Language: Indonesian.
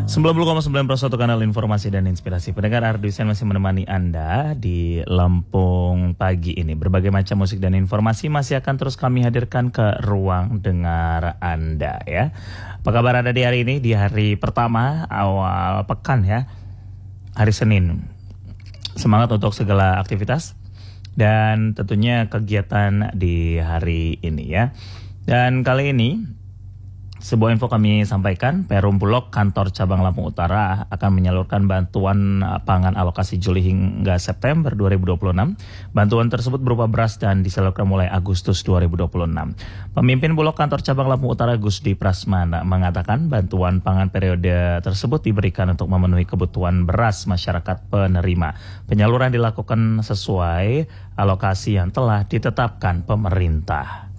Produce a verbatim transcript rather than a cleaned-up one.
sembilan puluh koma sembilan satu kanal informasi dan inspirasi. Pendengar Ardusen masih menemani Anda di Lampung pagi ini. Berbagai macam musik dan informasi masih akan terus kami hadirkan ke ruang dengar Anda ya. Apa kabar Anda di hari ini? Di hari pertama awal pekan ya. Hari Senin. Semangat untuk segala aktivitas dan tentunya kegiatan di hari ini ya. Dan kali ini sebuah info kami sampaikan, Perum Bulog Kantor Cabang Lampung Utara akan menyalurkan bantuan pangan alokasi Juli hingga September dua ribu dua puluh enam. Bantuan tersebut berupa beras dan disalurkan mulai Agustus dua ribu dua puluh enam. Pemimpin Bulog Kantor Cabang Lampung Utara Gusdi Prasmana mengatakan bantuan pangan periode tersebut diberikan untuk memenuhi kebutuhan beras masyarakat penerima. Penyaluran dilakukan sesuai alokasi yang telah ditetapkan pemerintah.